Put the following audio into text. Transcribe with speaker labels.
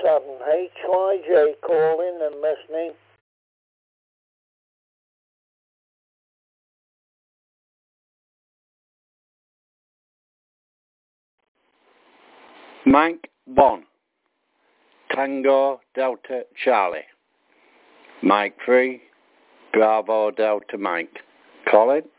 Speaker 1: HYJ calling and listening.
Speaker 2: Mike 1, Tango Delta Charlie. Mike 3, Bravo Delta Mike. Colin?